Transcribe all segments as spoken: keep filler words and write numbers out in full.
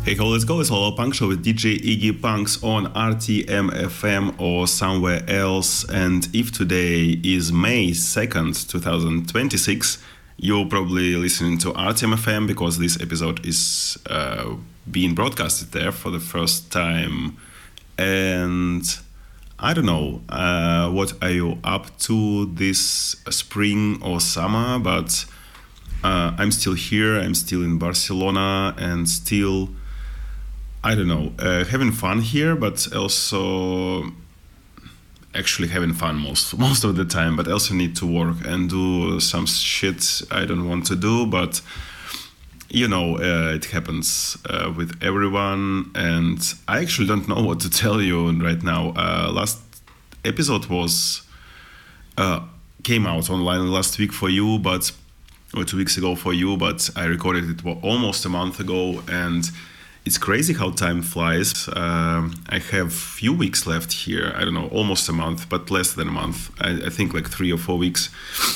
Hey ho, let's go. It's Hello Punk Show with D J Iggy Punks on R T M F M or somewhere else. And if today is May second, twenty twenty-six, you're probably listening to R T M F M because this episode is uh, being broadcasted there for the first time. And I don't know, uh, what are you up to this spring or summer, but uh, I'm still here, I'm still in Barcelona and still... I don't know, uh, having fun here, but also actually having fun most most of the time, but also need to work and do some shit I don't want to do, but you know, uh, it happens uh, with everyone, and I actually don't know what to tell you right now. Uh, last episode was uh, came out online last week for you, but or two weeks ago for you, but I recorded it almost a month ago, and it's crazy how time flies. Um, I have few weeks left here. I don't know, almost a month, but less than a month. I, I think like three or four weeks.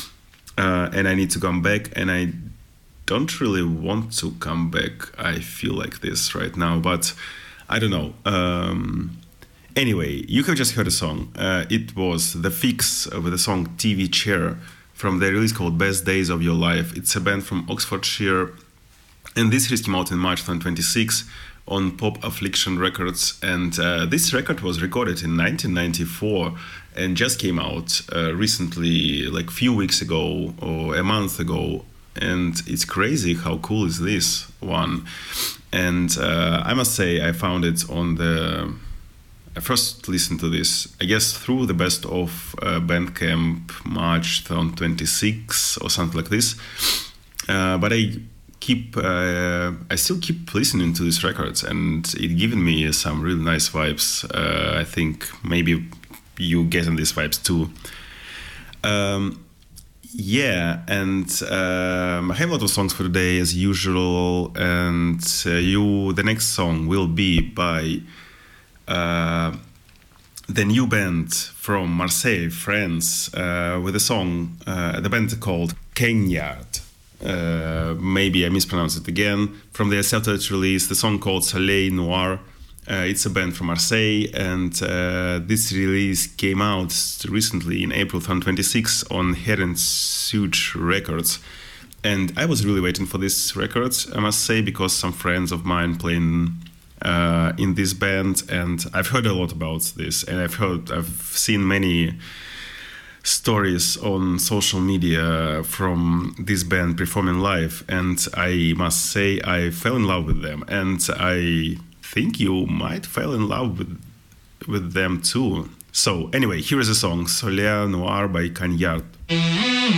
Uh, and I need to come back. And I don't really want to come back. I feel like this right now, but I don't know. Um, anyway, you have just heard a song. Uh, it was The Fix with the song T V Chair from their release called Best Days of Your Life. It's a band from Oxfordshire. And this release came out in March twenty twenty-six on Pop Affliction Records. And uh, this record was recorded in nineteen ninety-four and just came out uh, recently, like a few weeks ago or a month ago. And it's crazy how cool is this one. And uh, I must say, I found it on the... I first listened to this, I guess, through the best of uh, Bandcamp March twenty twenty-six or something like this. Uh, but I... keep uh, I still keep listening to these records, and it given me some really nice vibes. uh, I think maybe you getting these vibes too. Um, yeah and um, I have a lot of songs for today as usual, and uh, you the next song will be by uh, the new band from Marseille, France, uh, with a song, uh, the band called Cagnard. Uh, maybe I mispronounced it again. From their self-titled release, the song called Soleil Noir. Uh, it's a band from Marseille, and uh, this release came out recently in April twenty twenty-six on Heron Suge Records. And I was really waiting for this record, I must say, because some friends of mine playing uh, in this band, and I've heard a lot about this, and I've heard, I've seen many stories on social media from this band performing live, and I must say I fell in love with them, and I think you might fall in love with with them too. So anyway, here is a song, Soleil Noir by Cagnard.